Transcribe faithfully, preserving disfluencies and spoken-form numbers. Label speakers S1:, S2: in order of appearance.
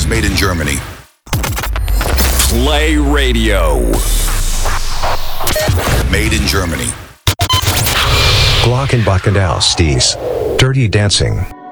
S1: is made in Germany.
S2: Play Radio.
S1: Made in Germany.
S3: Glockenbach and Alsties. Dirty Dancing.